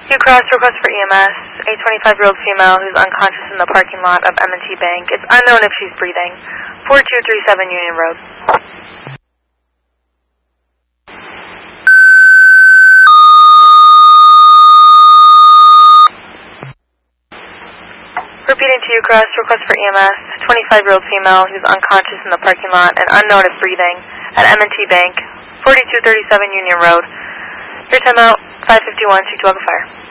You crossed request for EMS, a 25-year-old female who's unconscious in the parking lot of M&T Bank. It's unknown if she's breathing. 4237 Union Road. Repeating to you, cross request for EMS, 25-year-old female who's unconscious in the parking lot and unknown if breathing at M&T Bank, 4237 Union Road. Your timeout, 551, 212 fire.